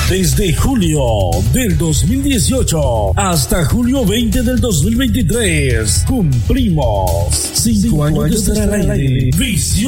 Desde julio del 2018 hasta julio 20 del 2023, cumplimos 5 años de estar al aire. Visión